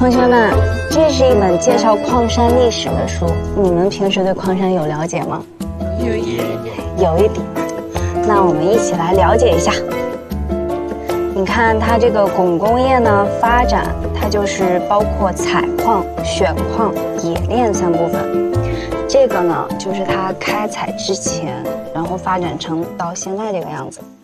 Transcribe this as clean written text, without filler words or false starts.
同学们，这是一本介绍矿山历史的书，你们平时对矿山有了解吗？ 有一点。 有一点。那我们一起来了解一下。你看它这个汞工业呢发展，它就是包括采矿、选矿、冶炼3部分。这个呢就是它开采之前，然后发展成到现在这个样子。